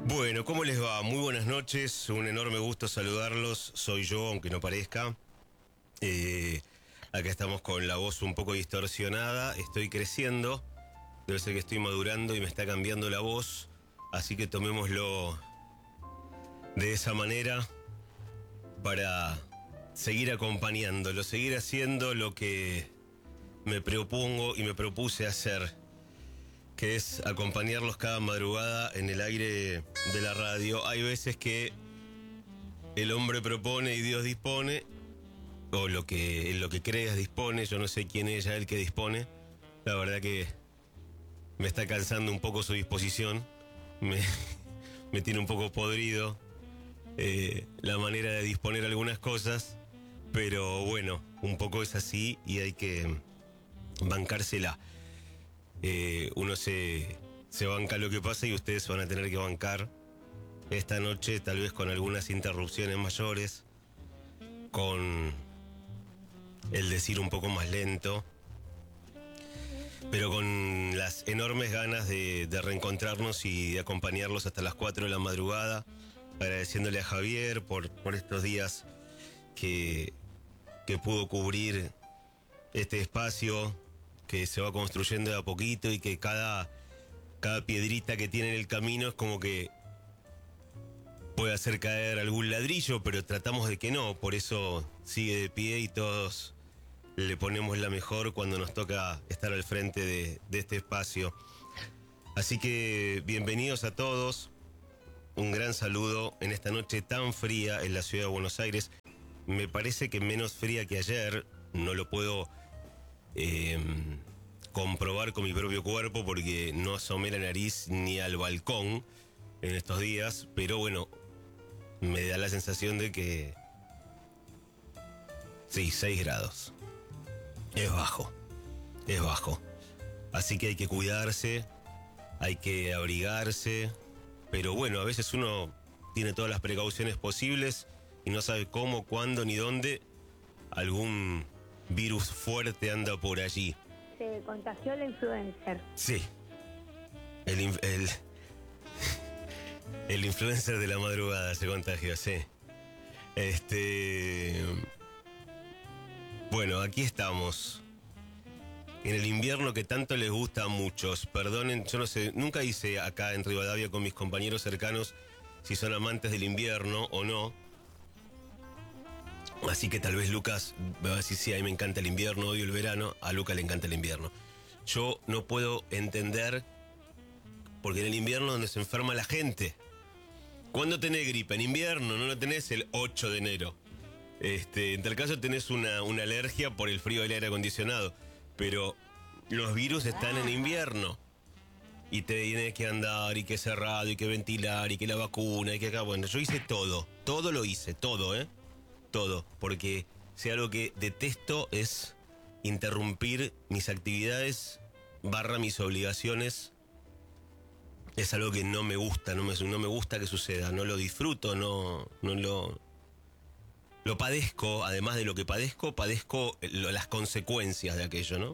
Bueno, ¿cómo les va? Muy buenas noches, un enorme gusto saludarlos, soy yo, aunque no parezca. Acá estamos con la voz un poco distorsionada, estoy creciendo, debe ser que estoy madurando y me está cambiando la voz, así que tomémoslo de esa manera para seguir acompañándolo, seguir haciendo lo que me propongo y me propuse hacer, que es acompañarlos cada madrugada en el aire de la radio. Hay veces que el hombre propone y Dios dispone, o lo que creas dispone, yo no sé quién es ya el que dispone. La verdad que me está cansando un poco su disposición, me tiene un poco podrido la manera de disponer algunas cosas, pero bueno, un poco es así y hay que bancársela. Uno se banca lo que pasa y ustedes van a tener que bancar esta noche, tal vez con algunas interrupciones mayores, con el decir un poco más lento, pero con las enormes ganas de reencontrarnos y de acompañarlos hasta las 4 de la madrugada, agradeciéndole a Javier por estos días que pudo cubrir este espacio que se va construyendo de a poquito y que cada piedrita que tiene en el camino es como que puede hacer caer algún ladrillo, pero tratamos de que no, por eso sigue de pie y todos le ponemos la mejor cuando nos toca estar al frente de este espacio. Así que bienvenidos a todos, un gran saludo en esta noche tan fría en la ciudad de Buenos Aires. Me parece que menos fría que ayer, no lo puedo comprobar con mi propio cuerpo porque no asomé la nariz ni al balcón en estos días, pero bueno, me da la sensación de que sí, 6 grados. Es bajo. Así que hay que cuidarse, hay que abrigarse, pero bueno, a veces uno tiene todas las precauciones posibles y no sabe cómo, cuándo ni dónde algún virus fuerte anda por allí. Se contagió la influencer. Sí. El influencer de la madrugada se contagió, sí. Bueno, aquí estamos. En el invierno que tanto les gusta a muchos. Perdonen, yo no sé, nunca hice acá en Rivadavia con mis compañeros cercanos si son amantes del invierno o no. Así que tal vez Lucas me va a decir, sí, a mí me encanta el invierno, odio el verano. A Lucas le encanta el invierno. Yo no puedo entender, porque en el invierno es donde se enferma la gente. ¿Cuándo tenés gripe? En invierno, no lo tenés el 8 de enero. En tal caso tenés una alergia por el frío del aire acondicionado. Pero los virus están en invierno. Y te tienes que andar, y que cerrado, y que ventilar, y que la vacuna, y que acá. Bueno, yo hice todo. Todo lo hice, todo, todo, porque si algo que detesto es interrumpir mis actividades / mis obligaciones. Es algo que no me gusta, no me gusta que suceda, no lo disfruto, no lo padezco, además de lo que padezco las consecuencias de aquello, ¿no?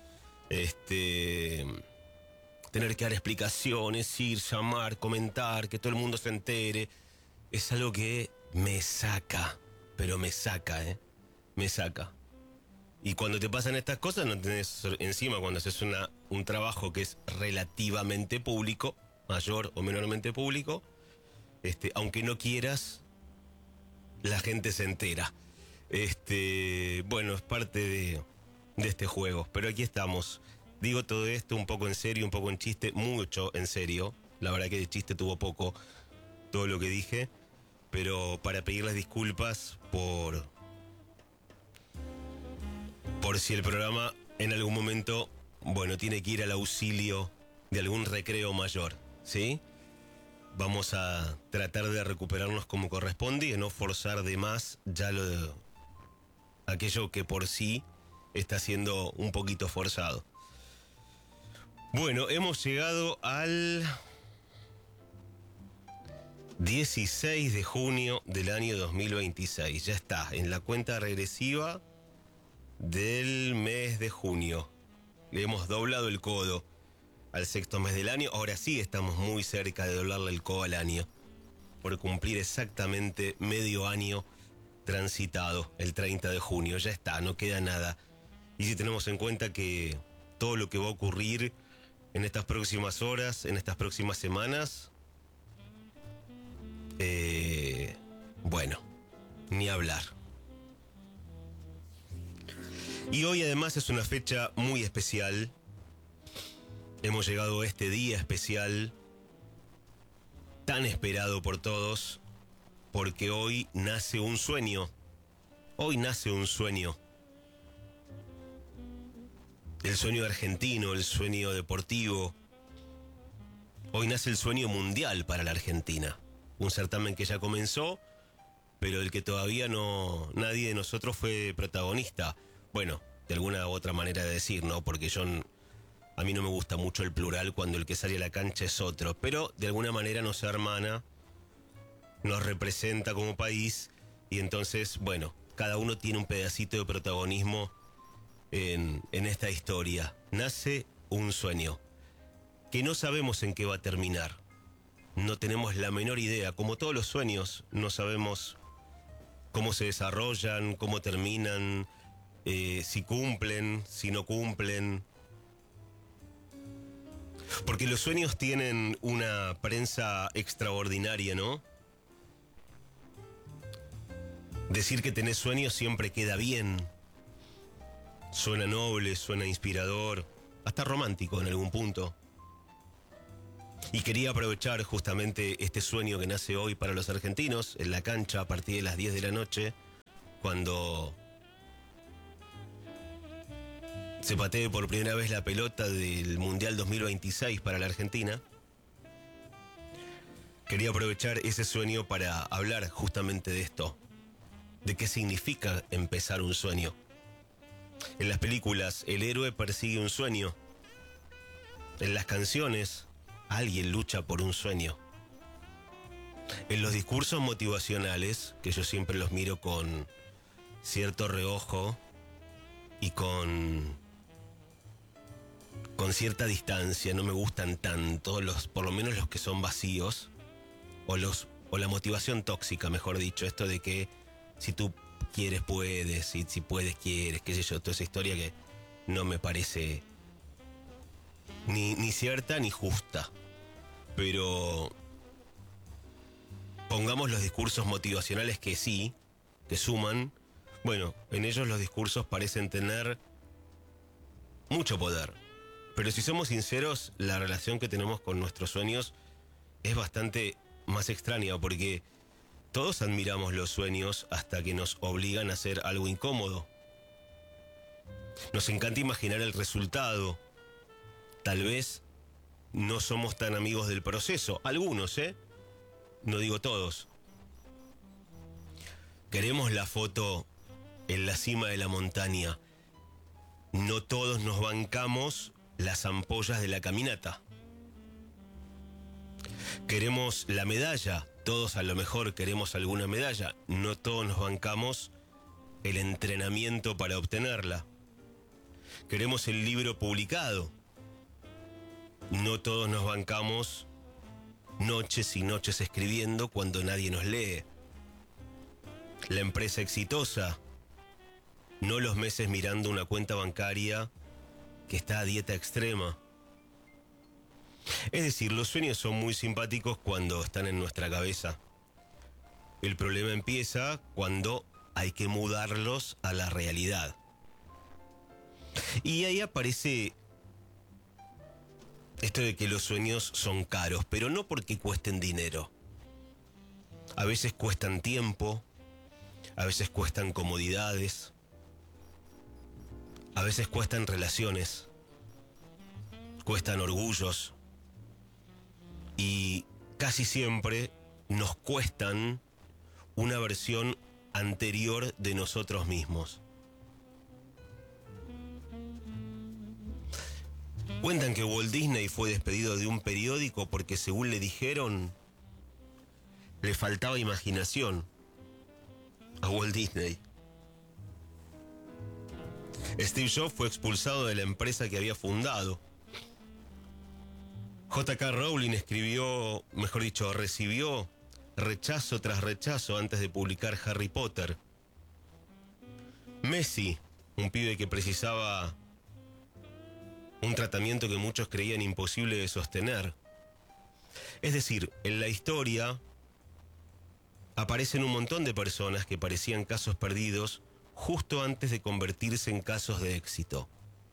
Tener que dar explicaciones, ir, llamar, comentar, que todo el mundo se entere, es algo que me saca. Pero me saca, me saca. Y cuando te pasan estas cosas, no tenés encima, cuando haces un trabajo que es relativamente público, mayor o menormente público, aunque no quieras, la gente se entera. Bueno, es parte de este juego. Pero aquí estamos. Digo todo esto un poco en serio, un poco en chiste, mucho en serio. La verdad que de chiste tuvo poco todo lo que dije. Pero para pedirles disculpas por si el programa en algún momento, bueno, tiene que ir al auxilio de algún recreo mayor, ¿sí? Vamos a tratar de recuperarnos como corresponde y de no forzar de más ya aquello que por sí está siendo un poquito forzado. Bueno, hemos llegado al 16 de junio del año 2026. Ya está, en la cuenta regresiva del mes de junio. Le hemos doblado el codo. al sexto mes del año. Ahora sí estamos muy cerca de doblarle el codo al año, por cumplir exactamente medio año transitado, el 30 de junio. Ya está, no queda nada. Y si tenemos en cuenta que todo lo que va a ocurrir en estas próximas horas, en estas próximas semanas, bueno, ni hablar. Y hoy además es una fecha muy especial. Hemos llegado a este día especial, tan esperado por todos, porque hoy nace un sueño. Hoy nace un sueño. El sueño argentino, el sueño deportivo. Hoy nace el sueño mundial para la Argentina. Un certamen que ya comenzó, pero del que todavía nadie de nosotros fue protagonista. Bueno, de alguna u otra manera de decir, ¿no? Porque a mí no me gusta mucho el plural cuando el que sale a la cancha es otro, pero de alguna manera nos hermana, nos representa como país, y entonces, bueno, cada uno tiene un pedacito de protagonismo en esta historia. Nace un sueño, que no sabemos en qué va a terminar. No tenemos la menor idea. Como todos los sueños, no sabemos cómo se desarrollan, cómo terminan, si cumplen, si no cumplen. Porque los sueños tienen una prensa extraordinaria, ¿no? Decir que tenés sueños siempre queda bien. Suena noble, suena inspirador, hasta romántico en algún punto. Y quería aprovechar justamente este sueño que nace hoy para los argentinos, en la cancha a partir de las 10 de la noche, cuando se patee por primera vez la pelota del Mundial 2026 para la Argentina. Quería aprovechar ese sueño para hablar justamente de esto, de qué significa empezar un sueño. En las películas, el héroe persigue un sueño. En las canciones, alguien lucha por un sueño. En los discursos motivacionales, que yo siempre los miro con cierto reojo y con cierta distancia, no me gustan tanto, por lo menos los que son vacíos, o la motivación tóxica, mejor dicho, esto de que si tú quieres puedes, si puedes quieres, qué sé yo, toda esa historia que no me parece ni cierta ni justa. Pero pongamos los discursos motivacionales que sí, que suman. Bueno, en ellos los discursos parecen tener mucho poder. Pero si somos sinceros, la relación que tenemos con nuestros sueños es bastante más extraña, porque todos admiramos los sueños hasta que nos obligan a hacer algo incómodo. Nos encanta imaginar el resultado. Tal vez no somos tan amigos del proceso. Algunos, no digo todos. Queremos la foto en la cima de la montaña. No todos nos bancamos las ampollas de la caminata. Queremos la medalla. Todos a lo mejor queremos alguna medalla. No todos nos bancamos el entrenamiento para obtenerla. Queremos el libro publicado. No todos nos bancamos noches y noches escribiendo cuando nadie nos lee. La empresa exitosa. No los meses mirando una cuenta bancaria que está a dieta extrema. Es decir, los sueños son muy simpáticos cuando están en nuestra cabeza. El problema empieza cuando hay que mudarlos a la realidad. Y ahí aparece esto de que los sueños son caros, pero no porque cuesten dinero. A veces cuestan tiempo, a veces cuestan comodidades, a veces cuestan relaciones, cuestan orgullos. Y casi siempre nos cuestan una versión anterior de nosotros mismos. Cuentan que Walt Disney fue despedido de un periódico porque, según le dijeron, le faltaba imaginación a Walt Disney. Steve Jobs fue expulsado de la empresa que había fundado J.K. Rowling escribió, mejor dicho, recibió rechazo tras rechazo antes de publicar Harry Potter. Messi, un pibe que precisaba un tratamiento que muchos creían imposible de sostener. Es decir, en la historia aparecen un montón de personas que parecían casos perdidos justo antes de convertirse en casos de éxito.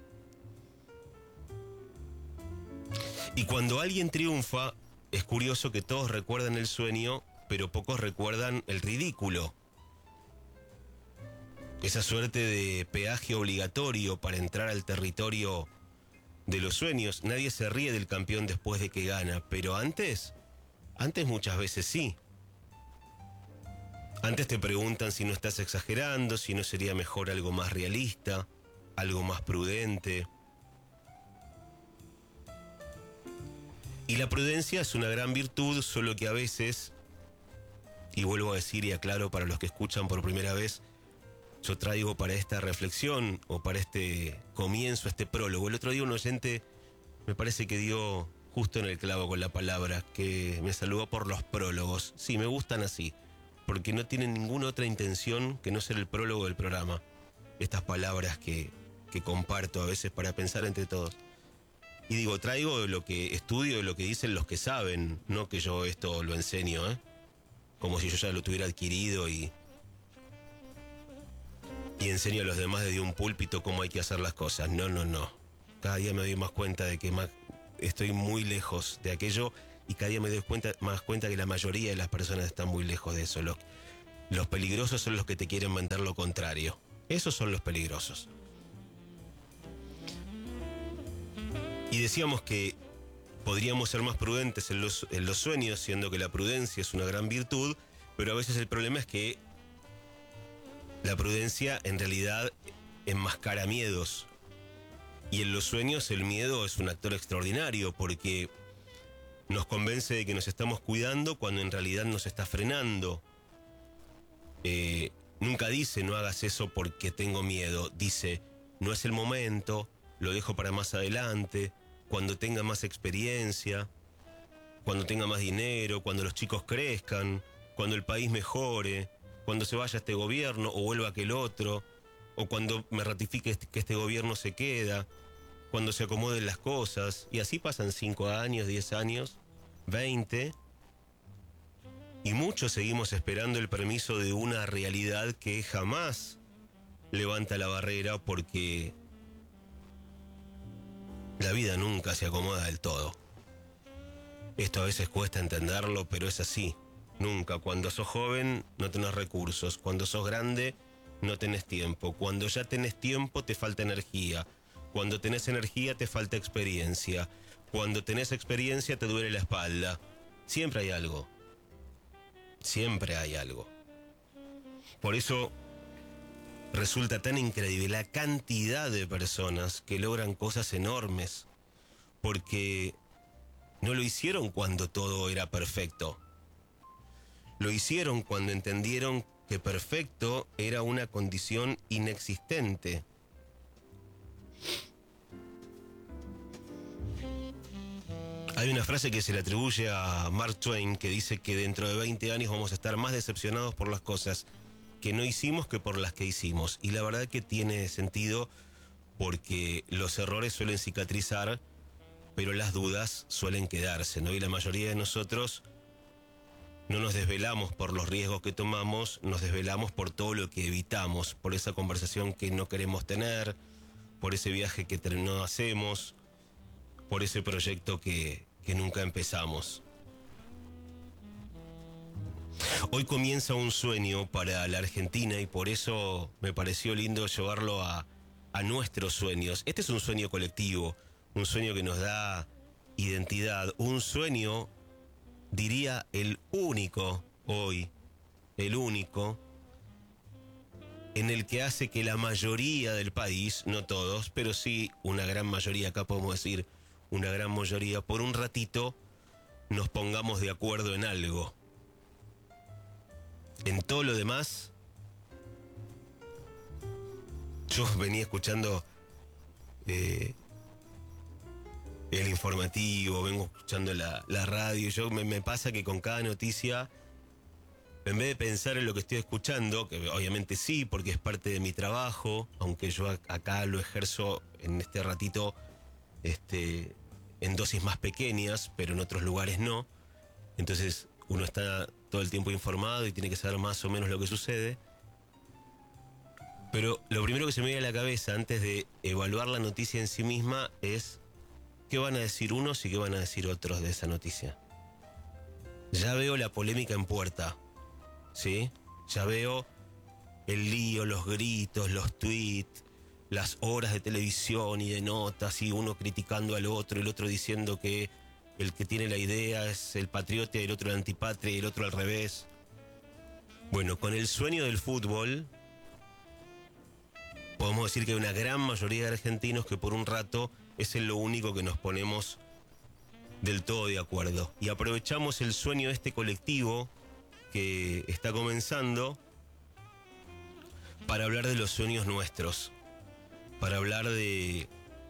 Y cuando alguien triunfa, es curioso que todos recuerdan el sueño, pero pocos recuerdan el ridículo. Esa suerte de peaje obligatorio para entrar al territorio de los sueños. Nadie se ríe del campeón después de que gana, pero antes muchas veces sí. Antes te preguntan si no estás exagerando, si no sería mejor algo más realista, algo más prudente. Y la prudencia es una gran virtud, solo que a veces, y vuelvo a decir y aclaro para los que escuchan por primera vez, yo traigo para esta reflexión o para este comienzo, este prólogo. El otro día un oyente me parece que dio justo en el clavo con la palabra, que me saludó por los prólogos. Sí, me gustan así, porque no tienen ninguna otra intención que no ser el prólogo del programa. Estas palabras que comparto a veces para pensar entre todos. Y digo, traigo lo que estudio, lo que dicen los que saben, no que yo esto lo enseño, como si yo ya lo tuviera adquirido y enseño a los demás desde un púlpito cómo hay que hacer las cosas. No. Cada día me doy más cuenta de que estoy muy lejos de aquello y cada día me doy más cuenta que la mayoría de las personas están muy lejos de eso. Los peligrosos son los que te quieren vender lo contrario. Esos son los peligrosos. Y decíamos que podríamos ser más prudentes en los sueños, siendo que la prudencia es una gran virtud, pero a veces el problema es que la prudencia en realidad enmascara miedos. Y en los sueños el miedo es un actor extraordinario porque nos convence de que nos estamos cuidando cuando en realidad nos está frenando. Nunca dice no hagas eso porque tengo miedo, dice no es el momento, lo dejo para más adelante, cuando tenga más experiencia, cuando tenga más dinero, cuando los chicos crezcan, cuando el país mejore, cuando se vaya este gobierno o vuelva aquel otro, o cuando me ratifique que este gobierno se queda, cuando se acomoden las cosas. Y así pasan 5 años, 10 años, 20, y muchos seguimos esperando el permiso de una realidad que jamás levanta la barrera porque la vida nunca se acomoda del todo. Esto a veces cuesta entenderlo, pero es así. Nunca. Cuando sos joven no tenés recursos. Cuando sos grande no tenés tiempo. Cuando ya tenés tiempo te falta energía. Cuando tenés energía te falta experiencia. Cuando tenés experiencia te duele la espalda. Siempre hay algo. Siempre hay algo. Por eso resulta tan increíble la cantidad de personas que logran cosas enormes, porque no lo hicieron cuando todo era perfecto. Lo hicieron cuando entendieron que perfecto era una condición inexistente. Hay una frase que se le atribuye a Mark Twain que dice que dentro de 20 años vamos a estar más decepcionados por las cosas que no hicimos que por las que hicimos. Y la verdad que tiene sentido porque los errores suelen cicatrizar, pero las dudas suelen quedarse, ¿no? Y la mayoría de nosotros no nos desvelamos por los riesgos que tomamos, nos desvelamos por todo lo que evitamos, por esa conversación que no queremos tener, por ese viaje que no hacemos, por ese proyecto que nunca empezamos. Hoy comienza un sueño para la Argentina y por eso me pareció lindo llevarlo a nuestros sueños. Este es un sueño colectivo, un sueño que nos da identidad, un sueño, diría el único hoy, el único, en el que hace que la mayoría del país, no todos, pero sí una gran mayoría, acá podemos decir una gran mayoría, por un ratito nos pongamos de acuerdo en algo. En todo lo demás, yo venía escuchando el informativo, vengo escuchando la radio. Me pasa que con cada noticia, en vez de pensar en lo que estoy escuchando, que obviamente sí, porque es parte de mi trabajo, aunque yo acá lo ejerzo en este ratito en dosis más pequeñas, pero en otros lugares no. Entonces uno está todo el tiempo informado y tiene que saber más o menos lo que sucede. Pero lo primero que se me viene a la cabeza antes de evaluar la noticia en sí misma es qué van a decir unos y qué van a decir otros de esa noticia. Ya veo la polémica en puerta, ¿sí? Ya veo el lío, los gritos, los tweets, las horas de televisión y de notas, y uno criticando al otro, el otro diciendo que el que tiene la idea es el patriota y el otro el antipatria y el otro al revés. Bueno, con el sueño del fútbol, podemos decir que hay una gran mayoría de argentinos que por un rato es en lo único que nos ponemos del todo de acuerdo. Y aprovechamos el sueño de este colectivo que está comenzando para hablar de los sueños nuestros, para hablar de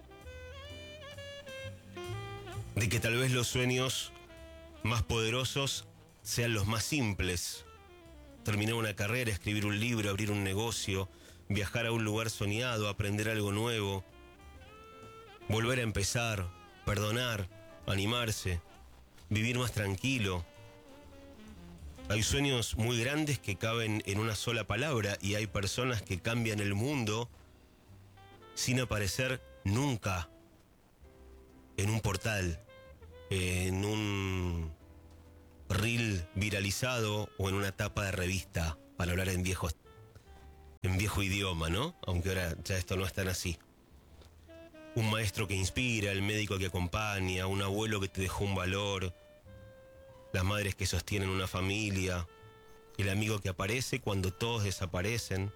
que tal vez los sueños más poderosos sean los más simples. Terminar una carrera, escribir un libro, abrir un negocio, viajar a un lugar soñado, aprender algo nuevo, volver a empezar, perdonar, animarse, vivir más tranquilo. Hay sueños muy grandes que caben en una sola palabra y hay personas que cambian el mundo sin aparecer nunca en un portal, en un reel viralizado o en una tapa de revista, para hablar en viejo idioma, ¿no? Aunque ahora ya esto no es tan así. Un maestro que inspira, el médico que acompaña, un abuelo que te dejó un valor, las madres que sostienen una familia, el amigo que aparece cuando todos desaparecen.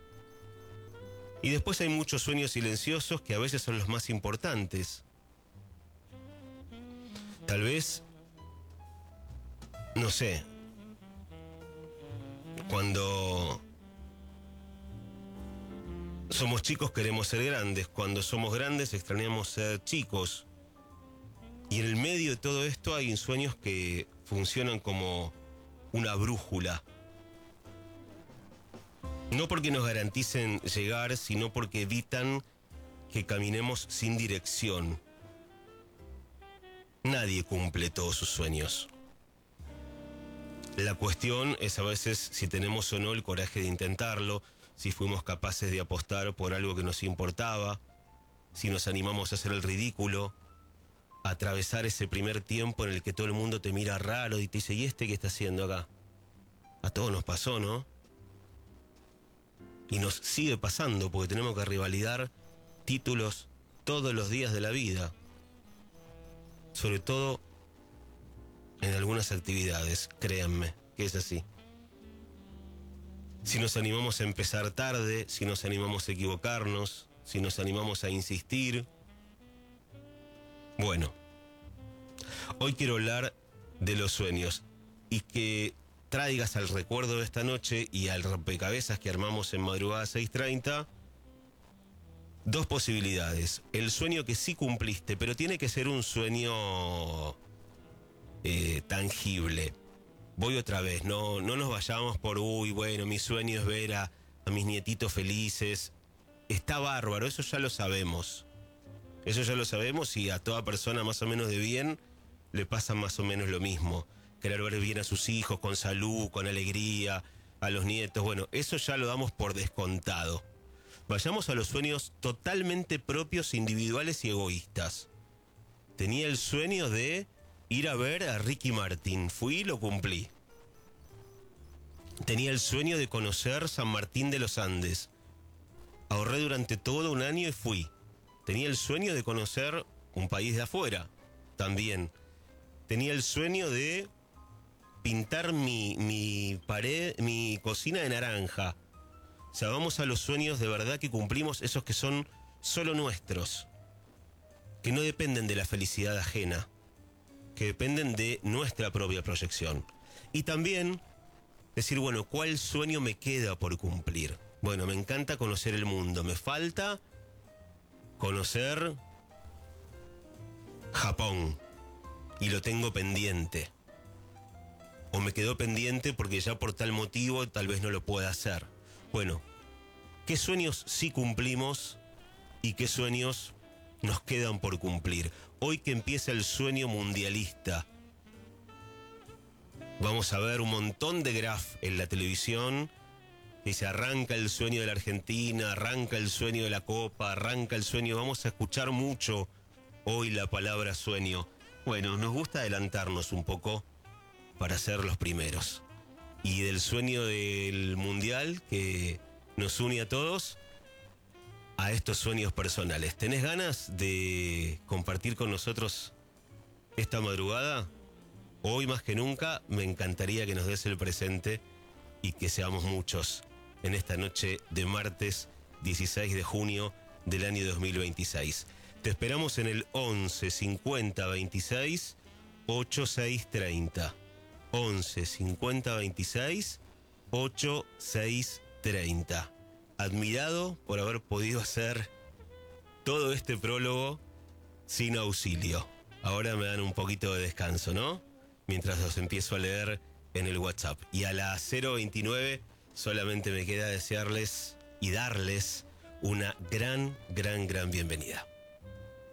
Y después hay muchos sueños silenciosos que a veces son los más importantes. Tal vez, no sé, cuando somos chicos queremos ser grandes, cuando somos grandes extrañamos ser chicos. Y en el medio de todo esto hay sueños que funcionan como una brújula. No porque nos garanticen llegar, sino porque evitan que caminemos sin dirección. Nadie cumple todos sus sueños. La cuestión es a veces si tenemos o no el coraje de intentarlo, si fuimos capaces de apostar por algo que nos importaba, si nos animamos a hacer el ridículo, a atravesar ese primer tiempo en el que todo el mundo te mira raro y te dice, ¿y este qué está haciendo acá? A todos nos pasó, ¿no? Y nos sigue pasando porque tenemos que revalidar títulos todos los días de la vida. Sobre todo en algunas actividades, créanme, que es así. Si nos animamos a empezar tarde, si nos animamos a equivocarnos, si nos animamos a insistir. Bueno, hoy quiero hablar de los sueños y que traigas al recuerdo de esta noche y al rompecabezas que armamos en madrugada 6:30 dos posibilidades. El sueño que sí cumpliste, pero tiene que ser un sueño tangible. Voy otra vez, no nos vayamos por, bueno, mi sueño es ver a mis nietitos felices. Está bárbaro, eso ya lo sabemos. Eso ya lo sabemos y a toda persona más o menos de bien le pasa más o menos lo mismo. Querer ver bien a sus hijos con salud, con alegría, a los nietos. Bueno, eso ya lo damos por descontado. Vayamos a los sueños totalmente propios, individuales y egoístas. Tenía el sueño de ir a ver a Ricky Martin. Fui y lo cumplí. Tenía el sueño de conocer San Martín de los Andes. Ahorré durante todo un año y fui. Tenía el sueño de conocer un país de afuera. También. Tenía el sueño de pintar mi pared, mi cocina de naranja. O sea, vamos a los sueños de verdad que cumplimos, esos que son solo nuestros, que no dependen de la felicidad ajena, que dependen de nuestra propia proyección. Y también decir, bueno, ¿cuál sueño me queda por cumplir? Bueno, me encanta conocer el mundo, me falta conocer Japón y lo tengo pendiente. O me quedó pendiente porque ya por tal motivo tal vez no lo pueda hacer. Bueno, ¿qué sueños sí cumplimos y qué sueños nos quedan por cumplir? Hoy que empieza el sueño mundialista, vamos a ver un montón de graf en la televisión que se arranca el sueño de la Argentina, arranca el sueño de la Copa, arranca el sueño. Vamos a escuchar mucho hoy la palabra sueño. Bueno, nos gusta adelantarnos un poco para ser los primeros. Y del sueño del mundial que nos une a todos, a estos sueños personales. ¿Tenés ganas de compartir con nosotros esta madrugada? Hoy más que nunca me encantaría que nos des el presente y que seamos muchos en esta noche de martes 16 de junio del año 2026. Te esperamos en el 11 50 26 8630. 11 50 26 8630. Admirado por haber podido hacer todo este prólogo sin auxilio. Ahora me dan un poquito de descanso, ¿no? Mientras los empiezo a leer en el WhatsApp. Y a las 029 solamente me queda desearles y darles una gran bienvenida.